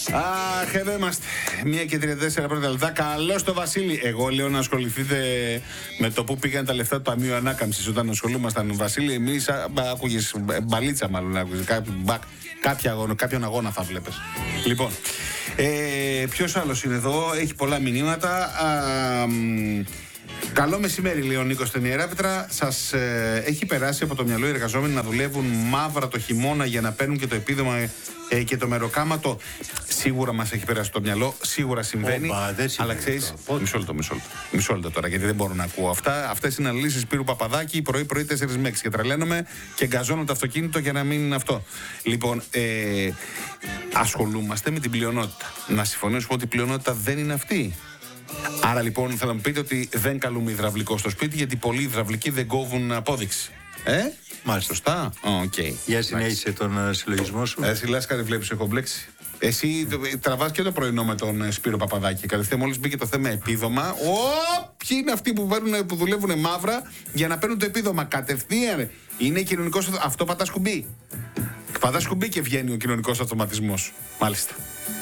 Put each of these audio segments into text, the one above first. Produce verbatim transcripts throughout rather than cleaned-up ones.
Αχ, εδώ είμαστε. Μία και τριάντα τέσσερα πρώτα λεπτά. Καλώς το Βασίλη. Εγώ λέω να ασχοληθείτε με το που πήγαν τα λεφτά του Ταμείου Ανάκαμψης όταν ασχολούμασταν. Βασίλη, εμείς άκουγες μπαλίτσα, μάλλον άκουγες. Κάποια αγώνα, κάποιον αγώνα θα βλέπεις. Λοιπόν, ε, ποιος άλλος είναι εδώ, έχει πολλά μηνύματα. Α, μ, καλό μεσημέρι, λέει ο Νίκος στην Ιεράπετρα. Σας ε, έχει περάσει από το μυαλό οι εργαζόμενοι να δουλεύουν μαύρα το χειμώνα για να παίρνουν και το επίδομα ε, και το μεροκάματο? Σίγουρα μας έχει περάσει το μυαλό, σίγουρα συμβαίνει. Οπα, αλλά ξέρεις, μισό λεπτό, μισό λεπτό. Μισό λεπτό τώρα, γιατί δεν μπορώ να ακούω αυτά. Αυτές είναι αναλύσεις Σπύρου Παπαδάκη, πρωί-πρωί τέσσερις με έξι. Και τρελαίνομαι και γκαζώνω το αυτοκίνητο για να μην είναι αυτό. Λοιπόν, ε, ασχολούμαστε με την πλειονότητα. Να συμφωνήσουμε ότι η πλειονότητα δεν είναι αυτή. Άρα λοιπόν θα μου πείτε ότι δεν καλούμε υδραυλικό στο σπίτι, γιατί πολλοί υδραυλικοί δεν κόβουν απόδειξη. Ε, μάλιστα. Σωστά. Οκ. Okay. Για συνέχισε τον uh, συλλογισμό σου. Εσύ Λάσκαρη, βλέπεις έχω μπλέξει. Εσύ τραβάς και το πρωινό με τον Σπύρο Παπαδάκη. Κατευθείαν μόλις μπήκε το θέμα επίδομα. Ω, ποιοι είναι αυτοί που, παίρνουν, που δουλεύουν μαύρα για να παίρνουν το επίδομα? Κατευθείαν. Είναι κοινωνικός. Αυτό πατάς κουμπί. Πατάς κουμπί και βγαίνει ο κοινωνικός αυτοματισμός. Μάλιστα.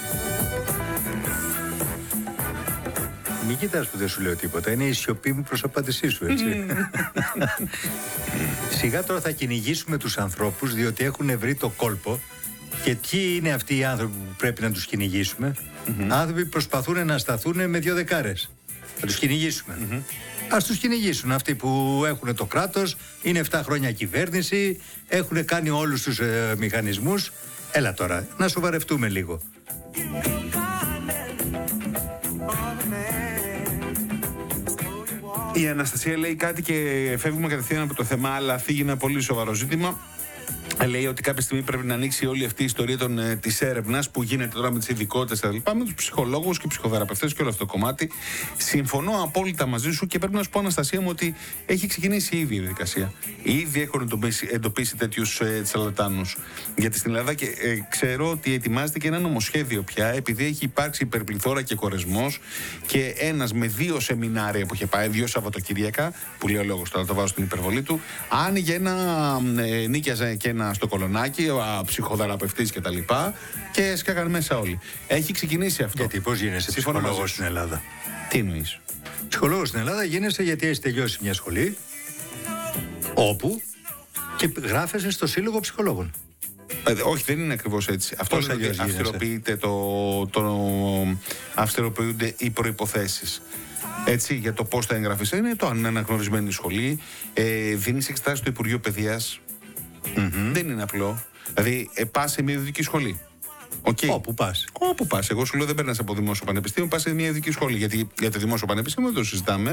Μην κοιτάς που δεν σου λέω τίποτα. Είναι η σιωπή μου προς απάντησή σου, έτσι. Σιγά τώρα θα κυνηγήσουμε τους ανθρώπους, διότι έχουν βρει το κόλπο. Και ποιοι είναι αυτοί οι άνθρωποι που πρέπει να τους κυνηγήσουμε? Mm-hmm. Άνθρωποι που προσπαθούν να σταθούν με δύο δεκάρες. Θα τους κυνηγήσουμε. Mm-hmm. Ας τους κυνηγήσουν αυτοί που έχουν το κράτος, είναι επτά χρόνια κυβέρνηση, έχουν κάνει όλους τους ε, μηχανισμούς. Έλα τώρα, να σοβαρευτούμε λίγο. Η Αναστασία λέει κάτι και φεύγουμε κατευθείαν από το θέμα, αλλά θίγει ένα πολύ σοβαρό ζήτημα. Λέει ότι κάποια στιγμή πρέπει να ανοίξει όλη αυτή η ιστορία των, ε, της έρευνας που γίνεται τώρα με τις ειδικότητες κτλ. Με τους ψυχολόγους και ψυχοθεραπευτές και όλο αυτό το κομμάτι. Συμφωνώ απόλυτα μαζί σου και πρέπει να σου πω, Αναστασία μου, ότι έχει ξεκινήσει ήδη η διαδικασία. Ήδη έχουν εντοπίσει, εντοπίσει τέτοιους ε, τσαλατάνους. Γιατί στην Ελλάδα και, ε, ξέρω ότι ετοιμάζεται και ένα νομοσχέδιο πια, επειδή έχει υπάρξει υπερπληθώρα και κορεσμός και ένας με δύο σεμινάρια που είχε πάει, δύο Σαββατοκύριακα, που λέει ο λόγος τώρα, το βάζω στην υπερβολή του, άνοιγε ένα, ε, νίκιαζε και ένα στο Κολονάκι, ψυχοθεραπευτής και τα λοιπά, και σκάγαν μέσα όλοι. Έχει ξεκινήσει αυτό. Γιατί πώς γίνεσαι ψυχολόγος στην Ελλάδα? Τι εννοείς? Ψυχολόγος στην Ελλάδα γίνεσαι γιατί έχεις τελειώσει μια σχολή όπου και γράφεσαι στο Σύλλογο Ψυχολόγων. Ε, όχι, δεν είναι ακριβώς έτσι. Αυτό είναι ότι αυστηροποιείται το, το, αυστηροποιούνται οι προϋποθέσεις. Έτσι, για το πώς θα εγγραφείς. Είναι το αν είναι αναγνωρισμένη σχολή. Ε, δίνεις εξετάσεις στο Υπουργείο Παιδείας. Mm-hmm. Δεν είναι απλό. Δηλαδή, ε, πας σε μια ειδική σχολή. Okay. Όπου πας. Όπου πας. Εγώ σου λέω δεν παίρνεις από δημόσιο πανεπιστήμιο, πας σε μια ειδική σχολή. Γιατί για το δημόσιο πανεπιστήμιο δεν το συζητάμε.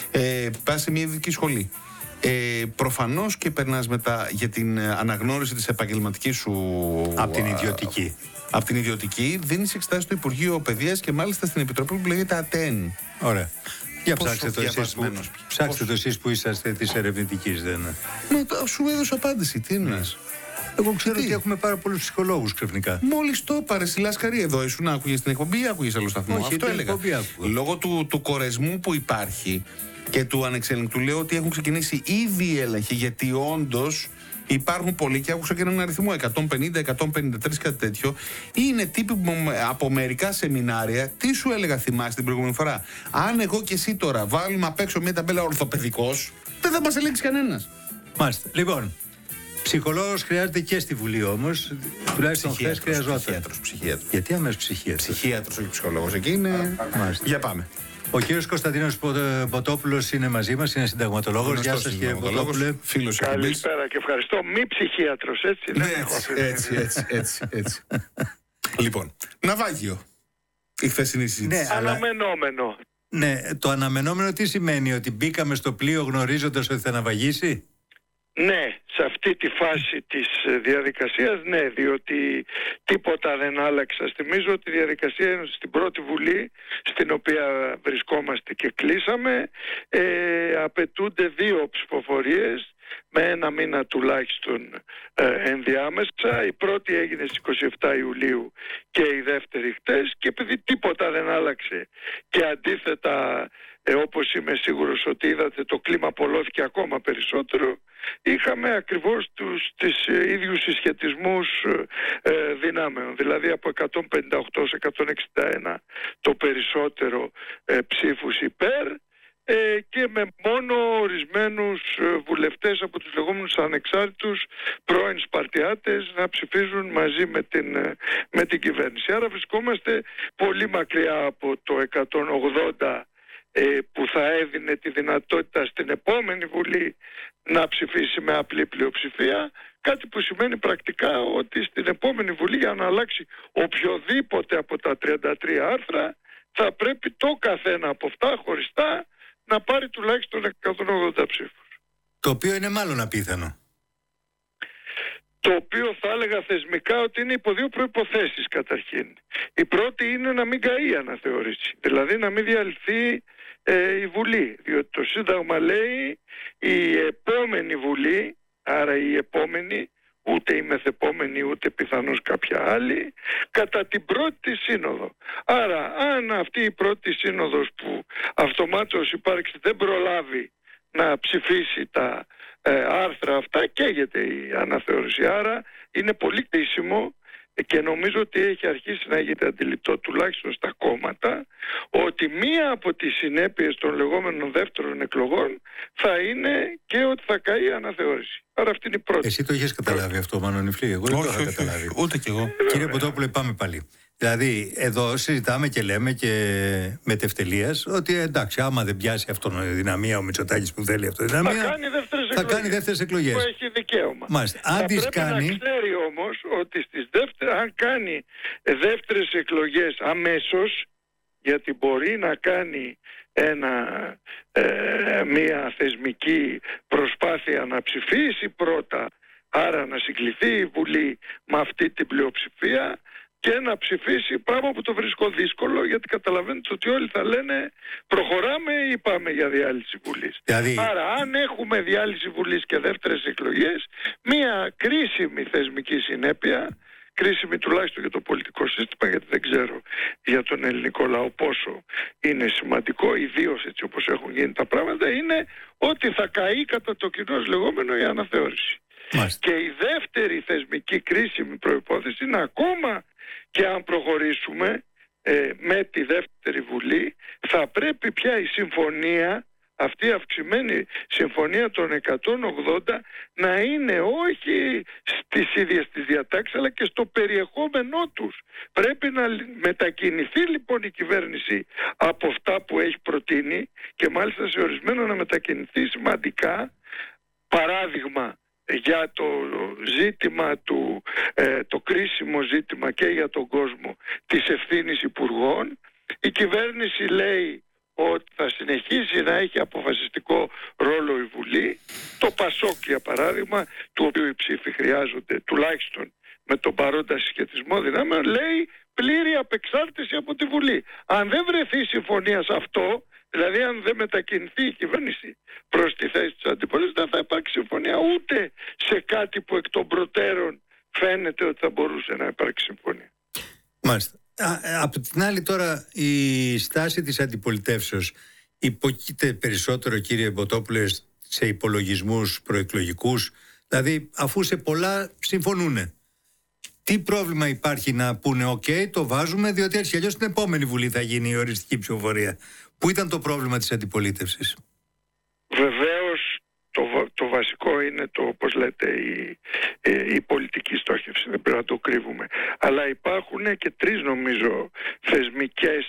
Ε, πας σε μια ειδική σχολή. Ε, προφανώς και περνάς μετά για την αναγνώριση της επαγγελματικής σου. Από την ιδιωτική. Από την ιδιωτική, δίνεις εξετάσεις στο Υπουργείο Παιδείας και μάλιστα στην επιτροπή που λέγεται ΑΤΕΝ. Ωραία. Για ψάξτε το, εσείς που, ψάξτε το εσείς που είσαστε της ερευνητικής, δεν είναι? Μα σου έδωσα απάντηση, τι εννοείς? Εγώ ξέρω τι? Ότι έχουμε πάρα πολλούς ψυχολόγους ξαφνικά. Μόλις το πάρες, η Λάσκαρη εδώ ήσουν, άκουγες την εκπομπή ή άκουγες άλλο σταθμό? Όχι, αυτό έλεγα. Λόγω του, του κορεσμού που υπάρχει και του ανεξέλεγκτου, λέω ότι έχουν ξεκινήσει ήδη οι έλεγχοι, γιατί όντως υπάρχουν πολλοί, και άκουσα και έναν αριθμό εκατόν πενήντα εκατόν πενήντα τρία, κάτι τέτοιο. Είναι τύποι που από μερικά σεμινάρια, τι σου έλεγα, θυμάσαι την προηγούμενη φορά? Αν εγώ και εσύ τώρα βάλουμε απ' έξω μια ταμπέλα ορθοπαιδικός, δεν θα μας ελέγξει κανένας. Μάλιστα. Λοιπόν, ψυχολόγος χρειάζεται και στη Βουλή όμως. Τουλάχιστον χθες χρειαζόταν. Ψυχίατρος, ψυχίατρος. Γιατί αμέσως ψυχίατρος? Ψυχίατρος, όχι ψυχολόγος. Εκεί είναι. Μάλιστα. Για πάμε. Ο κύριος Κωνσταντίνος Ποτόπουλος είναι μαζί μας, είναι συνταγματολόγος. Γεια σας, κύριε Ποτόπουλε. Φίλος. Καλησπέρα και ευχαριστώ. Μη ψυχίατρος, έτσι. Ναι, έτσι, έτσι, έτσι, έτσι. Λοιπόν, ναυάγιο. Η χθεσινή συζήτηση. Ναι, αναμενόμενο. Ναι, το αναμενόμενο τι σημαίνει? Ότι μπήκαμε στο πλοίο γνωρίζοντας ότι θα ναυαγίσει? Ναι, σε αυτή τη φάση της διαδικασίας ναι, διότι τίποτα δεν άλλαξε. Σας θυμίζω ότι η διαδικασία είναι στην πρώτη Βουλή, στην οποία βρισκόμαστε και κλείσαμε. Ε, απαιτούνται δύο ψηφοφορίες με ένα μήνα τουλάχιστον ε, ενδιάμεσα. Η πρώτη έγινε στις είκοσι επτά Ιουλίου και η δεύτερη χτες, και επειδή τίποτα δεν άλλαξε και αντίθετα ε, όπως είμαι σίγουρος ότι είδατε, το κλίμα απολώθηκε ακόμα περισσότερο. Είχαμε ακριβώς τους τις ε, ίδιους συσχετισμούς ε, δυνάμεων, δηλαδή από εκατόν πενήντα οκτώ σε εκατόν εξήντα ένα το περισσότερο ε, ψήφους υπέρ, ε, και με μόνο ορισμένους ε, βουλευτές από τους λεγόμενους ανεξάρτητους πρώην Σπαρτιάτες να ψηφίζουν μαζί με την, ε, με την κυβέρνηση. Άρα βρισκόμαστε πολύ μακριά από το εκατόν ογδόντα ε, που θα έδινε τη δυνατότητα στην επόμενη Βουλή να ψηφίσει με απλή πλειοψηφία, κάτι που σημαίνει πρακτικά ότι στην επόμενη Βουλή, για να αλλάξει οποιοδήποτε από τα τριάντα τρία άρθρα, θα πρέπει το καθένα από αυτά χωριστά να πάρει τουλάχιστον εκατόν ογδόντα ψήφους. Το οποίο είναι μάλλον απίθανο. Το οποίο θα έλεγα θεσμικά ότι είναι υπό δύο προϋποθέσεις καταρχήν. Η πρώτη είναι να μην καεί η αναθεώρηση, δηλαδή να μην διαλυθεί ε, η Βουλή, διότι το Σύνταγμα λέει η επόμενη Βουλή, άρα η επόμενη, ούτε η μεθεπόμενη ούτε πιθανώς κάποια άλλη, κατά την πρώτη σύνοδο. Άρα αν αυτή η πρώτη σύνοδος που αυτομάτως υπάρξει δεν προλάβει να ψηφίσει τα ε, άρθρα αυτά, καίγεται η αναθεώρηση. Άρα είναι πολύ κρίσιμο και νομίζω ότι έχει αρχίσει να γίνεται αντιληπτό τουλάχιστον στα κόμματα ότι μία από τις συνέπειες των λεγόμενων δεύτερων εκλογών θα είναι και ότι θα καεί η αναθεώρηση. Άρα αυτή είναι η πρώτη. Εσύ το έχεις καταλάβει αυτό, Μανωνιφλή? Εγώ δεν το είχα καταλάβει. Όχι, ούτε κι εγώ. Κύριε Ποτόπουλε, πάμε πάλι. Δηλαδή, εδώ συζητάμε και λέμε και με τευτελείας ότι εντάξει, άμα δεν πιάσει αυτοδυναμία ο Μητσοτάκης που θέλει αυτοδυναμία, θα κάνει δεύτερες θα εκλογές. κάνει δεύτερες εκλογές. Που έχει δικαίωμα. Μάλιστα. Θα Αν τις πρέπει κάνει... να ξέρει όμως ότι στις δεύτερες, αν κάνει δεύτερες εκλογές αμέσως, γιατί μπορεί να κάνει ένα, ε, μια θεσμική προσπάθεια να ψηφίσει πρώτα, άρα να συγκληθεί η Βουλή με αυτή την πλειοψηφία και να ψηφίσει, πράγμα που το βρίσκω δύσκολο, γιατί καταλαβαίνετε ότι όλοι θα λένε προχωράμε ή πάμε για διάλυση Βουλής. Δηλαδή... Άρα αν έχουμε διάλυση Βουλής και δεύτερες εκλογές, μια κρίσιμη θεσμική συνέπεια, κρίσιμη τουλάχιστον για το πολιτικό σύστημα, γιατί δεν ξέρω για τον ελληνικό λαό πόσο είναι σημαντικό, ιδίως έτσι όπως έχουν γίνει τα πράγματα, είναι ότι θα καεί κατά το κοινώς λεγόμενο η αναθεώρηση. Μάλιστα. Και η δεύτερη θεσμική κρίσιμη προϋπόθεση είναι ακόμα και αν προχωρήσουμε ε, με τη δεύτερη Βουλή, θα πρέπει πια η συμφωνία, αυτή η αυξημένη συμφωνία των εκατόν ογδόντα, να είναι όχι στις ίδιες τις διατάξεις αλλά και στο περιεχόμενό τους. Πρέπει να μετακινηθεί λοιπόν η κυβέρνηση από αυτά που έχει προτείνει και μάλιστα σε ορισμένο να μετακινηθεί σημαντικά. Παράδειγμα, για το ζήτημα του, ε, το κρίσιμο ζήτημα και για τον κόσμο της ευθύνης υπουργών, η κυβέρνηση λέει ότι θα συνεχίσει να έχει αποφασιστικό ρόλο η Βουλή. Το ΠΑΣΟΚ για παράδειγμα, του οποίου οι ψήφοι χρειάζονται τουλάχιστον με τον παρόντα συσχετισμό δυνάμεων, λέει πλήρη απεξάρτηση από τη Βουλή. Αν δεν βρεθεί συμφωνία σε αυτό, δηλαδή αν δεν μετακινηθεί η κυβέρνηση προς τη θέση της αντιπολίτευσης, δεν θα υπάρξει συμφωνία ούτε σε κάτι που εκ των προτέρων φαίνεται ότι θα μπορούσε να υπάρξει συμφωνία. Μάλιστα. Α, από την άλλη τώρα η στάση της αντιπολιτεύσεως υποκείται περισσότερο, κύριε Ποτόπουλε, σε υπολογισμούς προεκλογικούς, δηλαδή αφού σε πολλά συμφωνούνε. Τι πρόβλημα υπάρχει να πούνε «ΟΚ, το βάζουμε», διότι έτσι αλλιώς στην επόμενη Βουλή θα γίνει η οριστική ψηφοφορία. Πού ήταν το πρόβλημα της αντιπολίτευσης? Βεβαίως το, το βασικό είναι το, όπως λέτε, η, η πολιτική στόχευση, δεν πρέπει να το κρύβουμε. Αλλά υπάρχουν και τρεις νομίζω θεσμικές,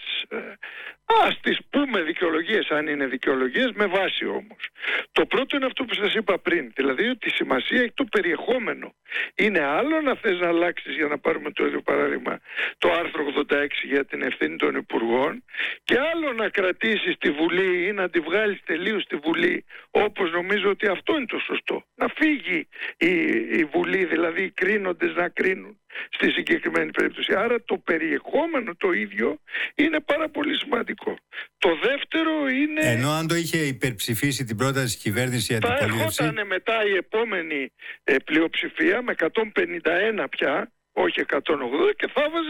ας τις πούμε δικαιολογίες, αν είναι δικαιολογίες, με βάση όμως. Το πρώτο είναι αυτό που σας είπα πριν, δηλαδή ότι η σημασία έχει το περιεχόμενο. Είναι άλλο να θες να αλλάξεις, για να πάρουμε το ίδιο παράδειγμα, το άρθρο ογδόντα έξι για την ευθύνη των υπουργών, και άλλο να κρατήσεις τη Βουλή ή να τη βγάλεις τελείως στη Βουλή, όπως νομίζω ότι αυτό είναι το σωστό. Να φύγει η, η Βουλή, δηλαδή οι κρίνοντες να κρίνουν στη συγκεκριμένη περίπτωση. Άρα το περιεχόμενο το ίδιο είναι πάρα πολύ σημαντικό. Το δεύτερο είναι... Ενώ αν το είχε υπερψηφίσει την πρόταση της κυβέρνησης η αντιπολίτευση... Θα ερχόταν μετά η επόμενη ε, πλειοψηφία με εκατόν πενήντα ένα πια, όχι εκατόν ογδόντα, και θα βάζε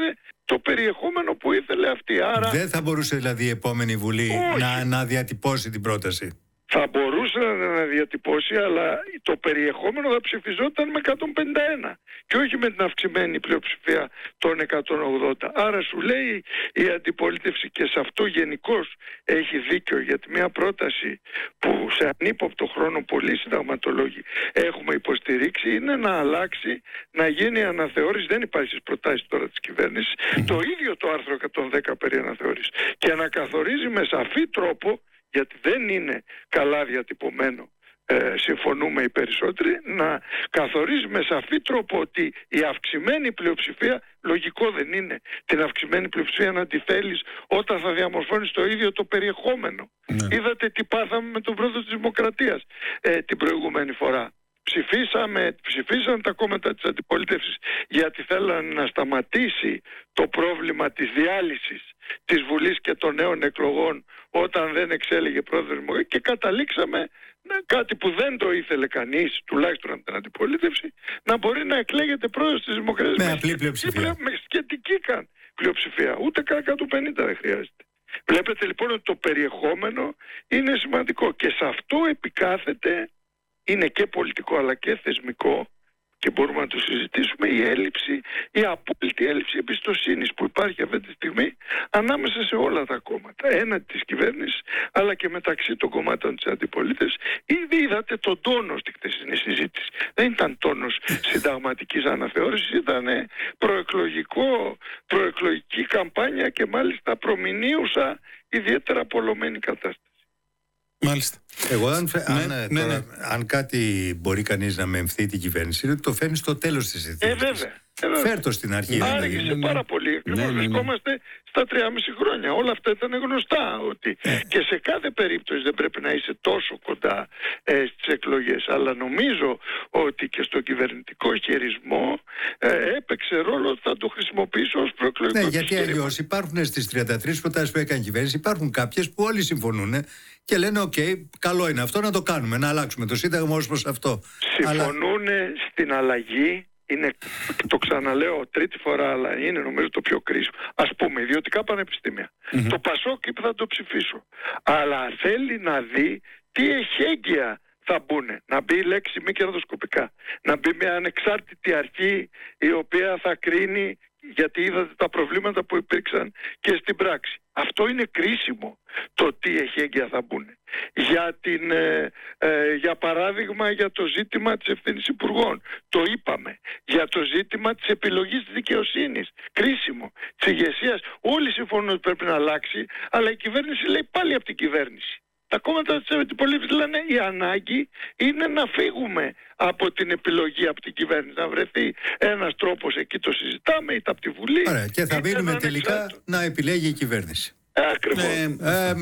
το περιεχόμενο που ήθελε αυτή. Άρα δεν θα μπορούσε δηλαδή η επόμενη Βουλή να, να διατυπώσει την πρόταση. Θα μπορούσε να διατυπώσει, αλλά το περιεχόμενο θα ψηφιζόταν με εκατόν πενήντα ένα και όχι με την αυξημένη πλειοψηφία των εκατόν ογδόντα. Άρα σου λέει η αντιπολίτευση, και σε αυτό γενικώς έχει δίκιο, γιατί μια πρόταση που σε ανύποπτο χρόνο πολλοί συνταγματολόγοι έχουμε υποστηρίξει είναι να αλλάξει, να γίνει αναθεώρηση. Δεν υπάρχει στις προτάσεις τώρα της κυβέρνησης το ίδιο το άρθρο εκατόν δέκα περί αναθεώρησης, και να καθορίζει με σαφή τρόπο, γιατί δεν είναι καλά διατυπωμένο, ε, συμφωνούμε οι περισσότεροι, να καθορίζει με σαφή τρόπο ότι η αυξημένη πλειοψηφία, λογικό δεν είναι την αυξημένη πλειοψηφία να τη θέλεις όταν θα διαμορφώνεις το ίδιο το περιεχόμενο. Ναι. Είδατε τι πάθαμε με τον πρόεδρο της Δημοκρατίας ε, την προηγούμενη φορά. Ψηφίσαμε, ψηφίσαν τα κόμματα της αντιπολίτευσης γιατί θέλαν να σταματήσει το πρόβλημα της διάλυσης της Βουλής και των νέων εκλογών όταν δεν εξέλεγε πρόεδρος Δημοκρατίας, και καταλήξαμε κάτι που δεν το ήθελε κανείς, τουλάχιστον από την αντιπολίτευση, να μπορεί να εκλέγεται πρόεδρος της Δημοκρατίας με απλή πλειοψηφία. Με σχετική καν πλειοψηφία. Ούτε καν εκατόν πενήντα δεν χρειάζεται. Βλέπετε λοιπόν ότι το περιεχόμενο είναι σημαντικό, και σε αυτό επικάθεται, είναι και πολιτικό αλλά και θεσμικό, και μπορούμε να το συζητήσουμε, η έλλειψη, η απόλυτη έλλειψη εμπιστοσύνης που υπάρχει αυτή τη στιγμή ανάμεσα σε όλα τα κόμματα, έναντι της κυβέρνησης αλλά και μεταξύ των κομμάτων της αντιπολίτευσης. Ήδη είδατε τον τόνο στη χθεσινή συζήτηση. Δεν ήταν τόνος συνταγματικής αναθεώρησης, ήταν προεκλογικό, προεκλογική καμπάνια, και μάλιστα προμηνύουσα ιδιαίτερα πολλωμένη κατάσταση. Μάλιστα. Εγώ αν, ναι, αν, ναι, τώρα, ναι. αν κάτι μπορεί κανείς να μεμφθεί την κυβέρνηση, είναι ότι το φέρνει στο τέλος της συζήτησης. Ε, βέβαια. Φέρ' το στην αρχή. Άργησε ναι, ναι. πάρα πολύ. Ακριβώς Ναι, ναι, ναι. βρισκόμαστε στα τριάμιση χρόνια. Όλα αυτά ήταν γνωστά. Ότι Ε. και σε κάθε περίπτωση δεν πρέπει να είσαι τόσο κοντά ε, στις εκλογές. Αλλά νομίζω ότι και στο κυβερνητικό χειρισμό ε, έπαιξε ρόλο, θα το χρησιμοποιήσω ως προεκλογικό. Ναι, γιατί επιχείρημα. αλλιώς υπάρχουν στις τριάντα τρεις προτάσεις που έκανε η κυβέρνηση, υπάρχουν κάποιες που όλοι συμφωνούν και λένε: οκ, okay, καλό είναι αυτό, να το κάνουμε, να αλλάξουμε το Σύνταγμα ως προς αυτό. Συμφωνούν Αλλά... στην αλλαγή. Είναι, το ξαναλέω τρίτη φορά, αλλά είναι νομίζω το πιο κρίσιμο. Ας πούμε, ιδιωτικά πανεπιστήμια. Mm-hmm. Το Πασόκ είπε θα το ψηφίσω. Αλλά θέλει να δει τι εχέγγυα θα μπουν. Να μπει η λέξη μη κερδοσκοπικά. Να μπει μια ανεξάρτητη αρχή η οποία θα κρίνει, γιατί είδατε τα προβλήματα που υπήρξαν και στην πράξη. Αυτό είναι κρίσιμο, το τι εχέγγυα θα μπουν. Για, την, ε, ε, για παράδειγμα για το ζήτημα της ευθύνης υπουργών, το είπαμε. Για το ζήτημα της επιλογής της δικαιοσύνης, κρίσιμο. Της ηγεσίας, όλοι συμφωνούν ότι πρέπει να αλλάξει, αλλά η κυβέρνηση λέει πάλι από την κυβέρνηση. Τα κόμματα της αντιπολίτευσης λένε η ανάγκη είναι να φύγουμε από την επιλογή από την κυβέρνηση. Να βρεθεί ένας τρόπος, εκεί το συζητάμε, είτε από τη Βουλή. Ωραία, και θα μείνουμε τελικά να επιλέγει η κυβέρνηση. Ακριβώς. Ε, ε,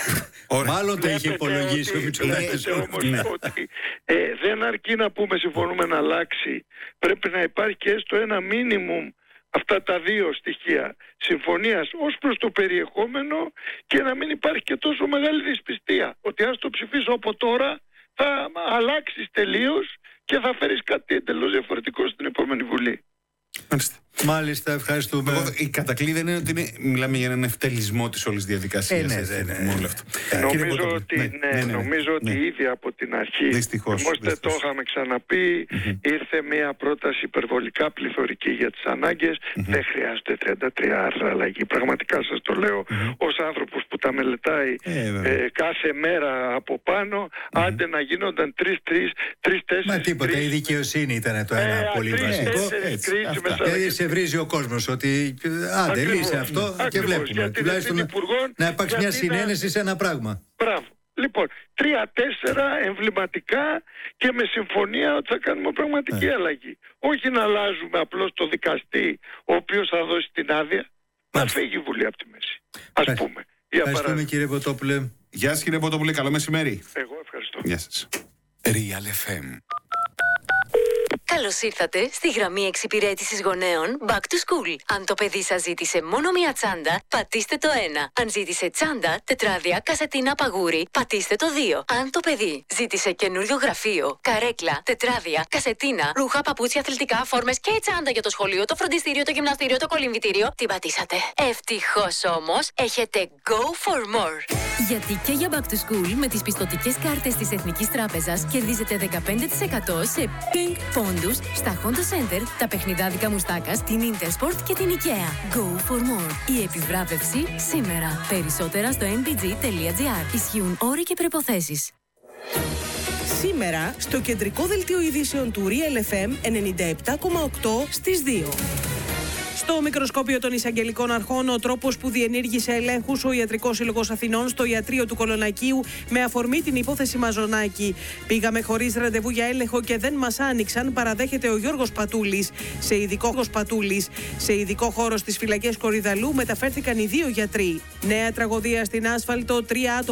μάλλον το είχε υπολογίσει ο Μητσοτάκης. Ναι. Ότι ε, δεν αρκεί να πούμε συμφωνούμε να αλλάξει. Πρέπει να υπάρχει και έστω ένα μίνιμουμ, αυτά τα δύο στοιχεία συμφωνίας ως προς το περιεχόμενο, και να μην υπάρχει και τόσο μεγάλη δυσπιστία ότι αν το ψηφίσω από τώρα θα αλλάξεις τελείως και θα φέρεις κάτι εντελώς διαφορετικό στην επόμενη Βουλή. Μάλιστα. Μάλιστα, ευχαριστούμε. Εγώ, η κατακλείδα είναι ότι είναι, μιλάμε για έναν ευτελισμό της όλης διαδικασίας. Ε, ναι, ναι, ναι. Όλο αυτό. Νομίζω ότι, ναι, ναι, ναι, ναι, νομίζω ότι ναι. ήδη από την αρχή, Δυστυχώς, θυμόστε, το είχαμε ξαναπεί, mm-hmm. ήρθε μια πρόταση υπερβολικά πληθωρική για τις ανάγκες. Mm-hmm. Δεν χρειάζεται τριάντα τρία άρθρα αλλαγή. Πραγματικά σας το λέω mm-hmm. ως άνθρωπος που τα μελετάει ε, ε, κάθε μέρα από πάνω. Mm-hmm. Άντε να γίνονταν τρεις-τρεις, τρεις-τέσσερις. Μα τίποτα, τρεις... η δικαιοσύνη ήταν το ένα ε, πολύ βασικό. Γιατί σε βρίζει ο κόσμος ότι άντε λύσε αυτό. Ακριβώς, και βλέπουμε. Τουλάχιστον υπουργών, να υπάρξει μια συνένεση να... σε ένα πράγμα. Μπράβο. Λοιπόν, τρία-τέσσερα εμβληματικά και με συμφωνία ότι θα κάνουμε πραγματική yeah. αλλαγή. Όχι να αλλάζουμε απλώς το δικαστή, ο οποίος θα δώσει την άδεια. Να φύγει η Βουλή από τη μέση. Ας yeah. πούμε. Ευχαριστούμε κύριε Ποτόπουλε. Γεια σας κύριε Ποτόπουλε, καλό μεσημέρι. Εγώ ευχαριστώ. Γεια σας. Real εφ εμ Καλώς ήρθατε στη γραμμή εξυπηρέτησης γονέων Back to School. Αν το παιδί σας ζήτησε μόνο μία τσάντα, πατήστε το ένα. Αν ζήτησε τσάντα, τετράδια, κασετίνα, παγούρι, πατήστε το δύο. Αν το παιδί ζήτησε καινούριο γραφείο, καρέκλα, τετράδια, κασετίνα, ρούχα, παπούτσια, αθλητικά, φόρμες και τσάντα για το σχολείο, το φροντιστήριο, το γυμναστήριο, το κολυμβητήριο, την πατήσατε. Ευτυχώς όμως, έχετε Go for More. Γιατί και για Back to School με τις πιστωτικές κάρτες της Εθνικής Τράπεζας κερδίζετε δεκαπέντε τοις εκατό σε Pink πόντους στα Honda Center, τα παιχνιδάδικα Μουστάκας, την Intersport και την IKEA. Go for more. Η επιβράβευση σήμερα. Περισσότερα στο εν μπι τζι τελεία τζι άρ. Ισχύουν όροι και προϋποθέσεις. Σήμερα στο κεντρικό δελτίο ειδήσεων του Real εφ εμ ενενήντα επτά κόμμα οκτώ στις δύο. Στο μικροσκόπιο των εισαγγελικών αρχών, ο τρόπος που διενήργησε ελέγχους ο Ιατρικός Σύλλογος Αθηνών στο ιατρείο του Κολονακίου με αφορμή την υπόθεση Μαζονάκη. Πήγαμε χωρίς ραντεβού για έλεγχο και δεν μας άνοιξαν, παραδέχεται ο Γιώργος Πατούλης. Σε ειδικό, Πατούλης. Σε ειδικό χώρο στις φυλακές Κορυδαλού μεταφέρθηκαν οι δύο γιατροί. Νέα τραγωδία στην άσφαλτο, τρία άτομα